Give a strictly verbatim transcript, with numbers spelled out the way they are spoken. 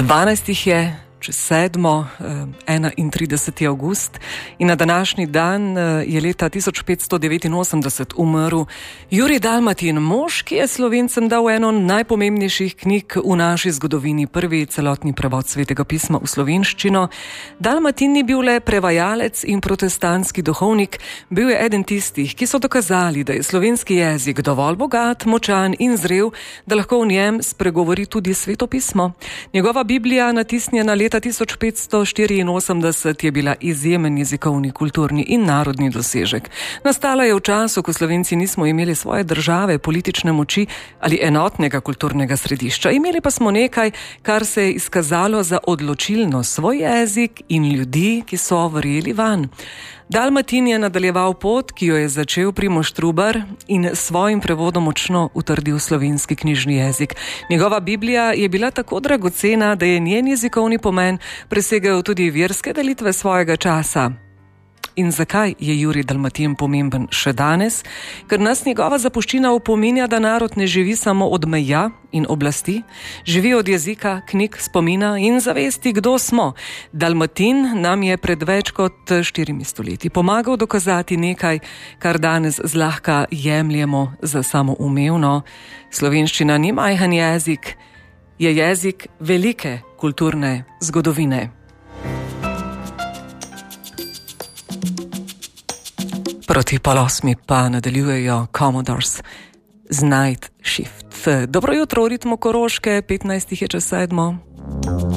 dvanajstih je, čez sedmo, enaintrideseti avgust in na današnji dan je leta tisoč petsto devetinosemdeset umrl Jurij Dalmatin, mož, ki je Slovencem dal eno najpomembnejših knjig v naši zgodovini, prvi celotni prevod Svetega pisma v slovenščino. Dalmatin ni bil le prevajalec in protestantski duhovnik, bil je eden tistih, ki so dokazali, da je slovenski jezik dovolj bogat, močan in zrel, da lahko v njem spregovori tudi Sveto pismo. Njegova Biblija, natisnjena leta tisoč petsto štiriinosemdeset, je bila izjemen jezikovni, kulturni in narodni dosežek. Nastala je v času, ko Slovenci nismo imeli svoje države, politične moči ali enotnega kulturnega središča. Imeli pa smo nekaj, kar se je izkazalo za odločilno, svoj jezik in ljudi, ki so verjeli vanj. Dalmatin je nadaljeval pot, ki jo je začel Primož Trubar in s svojim prevodom močno utrdil slovenski knjižni jezik. Njegova Biblija je bila tako dragocena, da je njen jezikovni pomen presegel tudi verske delitve svojega časa. In zakaj je Jurij Dalmatin pomemben še danes? Ker nas njegova zapuščina opominja, da narod ne živi samo od meja in oblasti, živi od jezika, knjig, spomina in zavesti, kdo smo. Dalmatin nam je pred več kot štirimi stoletji pomagal dokazati nekaj, kar danes zlahka jemljemo za samoumevno. Slovenščina ni majhen jezik, je jezik velike kulturne zgodovine. Proti pol osmi pa nadaljujejo Commodores z Night Shift. Dobro jutro, v ritmu Koroške, petnajst je čez sedmo.